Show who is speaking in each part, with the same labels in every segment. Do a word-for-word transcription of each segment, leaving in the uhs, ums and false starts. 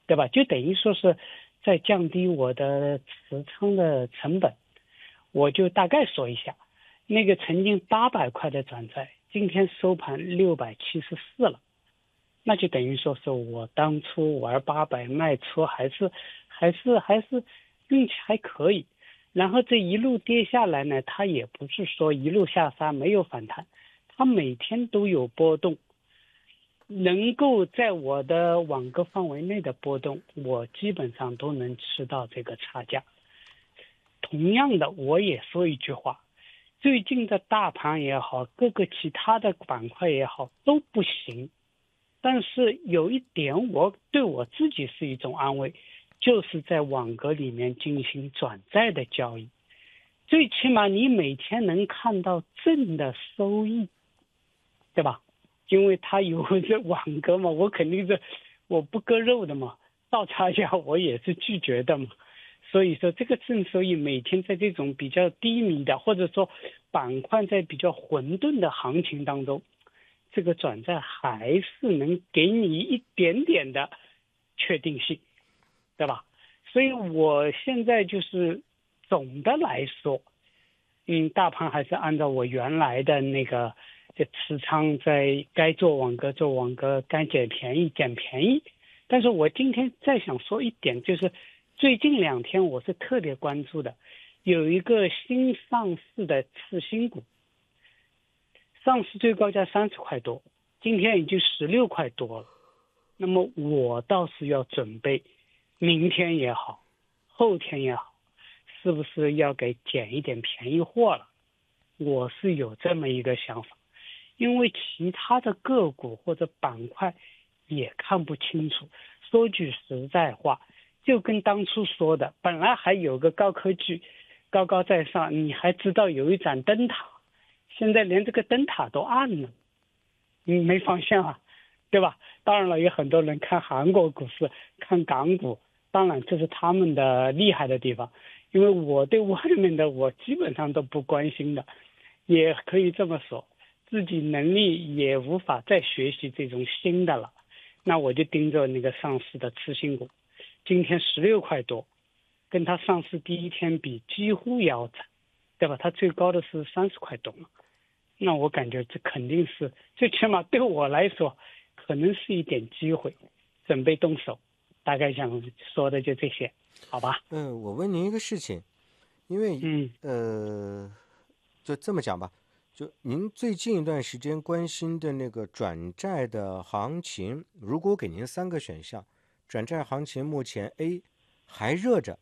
Speaker 1: 对吧？就等于说是在降低我的持仓的成本。我就大概说一下，那个曾经八百块的转债，今天收盘六百七十四了，那就等于说是我当初玩八百卖出还是还是还是运气还可以。然后这一路跌下来呢，它也不是说一路下杀没有反弹，它每天都有波动，能够在我的网格范围内的波动，我基本上都能吃到这个差价。同样的，我也说一句话，最近的大盘也好，各个其他的板块也好都不行，但是有一点我对我自己是一种安慰，就是在网格里面进行转债的交易，最起码你每天能看到正的收益，对吧？因为它有这网格嘛，我肯定是我不割肉的嘛，到差价我也是拒绝的嘛。所以说这个正收益每天在这种比较低迷的，或者说板块在比较混沌的行情当中，这个转债还是能给你一点点的确定性，对吧？所以我现在就是总的来说，嗯，大盘还是按照我原来的那个这持仓，在该做网格做网格，该捡便宜捡便宜。但是我今天再想说一点，就是最近两天我是特别关注的，有一个新上市的次新股，上市最高价三十块多，今天已经十六块多了。那么我倒是要准备，明天也好，后天也好，是不是要给捡一点便宜货了？我是有这么一个想法，因为其他的个股或者板块也看不清楚。说句实在话，就跟当初说的，本来还有个高科技高高在上，你还知道有一盏灯塔，现在连这个灯塔都暗了，你没发现啊？对吧？当然了，有很多人看韩国股市，看港股，当然这是他们的厉害的地方，因为我对外面的我基本上都不关心的，也可以这么说，自己能力也无法再学习这种新的了，那我就盯着那个上市的次新股，今天十六块多，跟它上市第一天比几乎腰斩，对吧？它最高的是三十块多嘛，那我感觉这肯定是，最起码对我来说，可能是一点机会，准备动手。大概想说的就这些，好吧？
Speaker 2: 嗯、呃，我问您一个事情，因为
Speaker 1: 嗯
Speaker 2: 呃，就这么讲吧，就您最近一段时间关心的那个转债的行情，如果给您三个选项，转债行情目前 A 还热着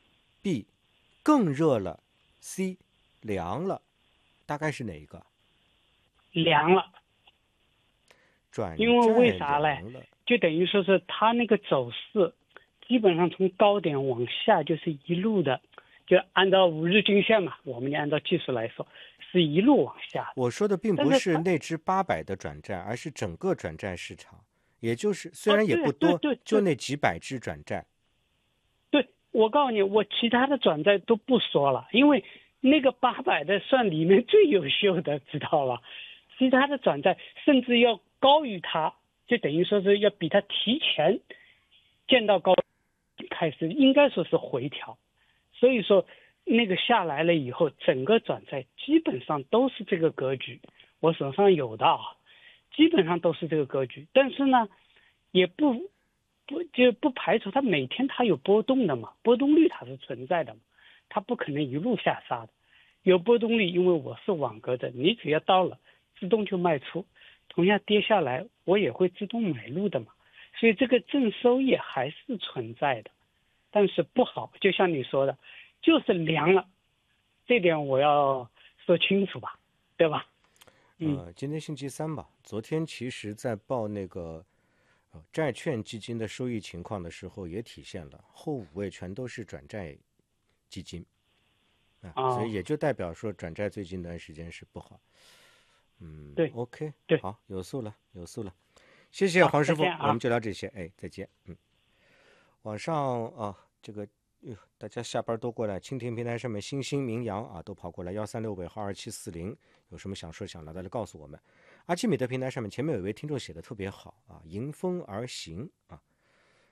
Speaker 2: ，B 更热了 ，C 凉了，大概是哪一个？
Speaker 1: 凉了，
Speaker 2: 转
Speaker 1: 因为为
Speaker 2: 债
Speaker 1: 啥呢？
Speaker 2: 凉了。
Speaker 1: 就等于说是它那个走势，基本上从高点往下就是一路的，就按照五日均线嘛，我们就按照技术来说，是一路往下的。
Speaker 2: 我说的并不
Speaker 1: 但是它，
Speaker 2: 是那只八百的转债，而是整个转债市场，也就是虽
Speaker 1: 哦，
Speaker 2: 然也
Speaker 1: 对对
Speaker 2: 不多，
Speaker 1: 对对
Speaker 2: 就那几百只转债。
Speaker 1: 对，我告诉你，我其他的转债都不说了，因为那个八百的算里面最优秀的，知道吧？其他的转债甚至要高于它，就等于说是要比它提前见到高，开始应该说是回调，所以说那个下来了以后，整个转债基本上都是这个格局，我手上有的啊，基本上都是这个格局，但是呢，也不不就不排除它每天它有波动的嘛，波动率它是存在的嘛，它不可能一路下杀的，有波动率，因为我是网格的，你只要到了自动就卖出，同样跌下来我也会自动买入的嘛，所以这个正收益还是存在的，但是不好，就像你说的，就是凉了，这点我要说清楚吧，对吧？嗯，
Speaker 2: 呃，今天星期三吧，昨天其实在报那个呃债券基金的收益情况的时候，也体现了后五位全都是转债基金啊，所
Speaker 1: 啊、
Speaker 2: 以也就代表说转债最近一段时间是不好。嗯
Speaker 1: 对
Speaker 2: ，OK，
Speaker 1: 对，
Speaker 2: 好，有数了，有数了，谢谢
Speaker 1: 好，
Speaker 2: 黄师傅，我们
Speaker 1: 再见啊。
Speaker 2: 就聊这些，哎，再见，嗯。网上啊，这个哟，大家下班都过来，蜻蜓平台上面星星名扬啊，都跑过来，幺三六尾号二七四零，有什么想说想聊的来告诉我们。阿基米德平台上面前面有一位听众写的特别好啊，迎风而行啊，